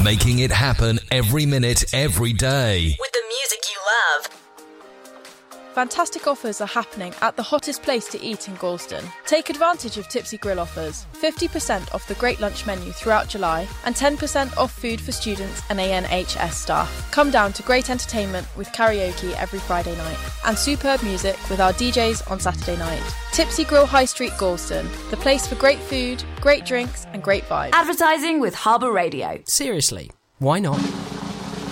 making it happen every minute, every day. With the music you love. Fantastic offers are happening at the hottest place to eat in Galston. Take advantage of Tipsy Grill offers. 50% off the Great Lunch menu throughout July and 10% off food for students and ANHS staff. Come down to great entertainment with karaoke every Friday night and superb music with our DJs on Saturday night. Tipsy Grill High Street Galston, the place for great food, great drinks and great vibes. Advertising with Harbour Radio. Seriously, why not?